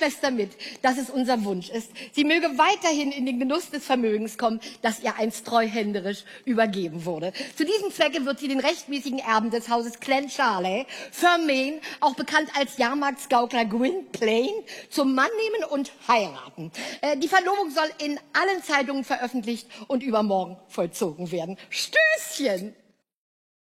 Schwester mit, dass es unser Wunsch ist, sie möge weiterhin in den Genuss des Vermögens kommen, das ihr einst treuhänderisch übergeben wurde. Zu diesem Zwecke wird sie den rechtmäßigen Erben des Hauses Clancharlie, Fermain, auch bekannt als Jahrmarktsgaukler Gwynplaine, zum Mann nehmen und heiraten. Die Verlobung soll in allen Zeitungen veröffentlicht und übermorgen vollzogen werden. Stößchen!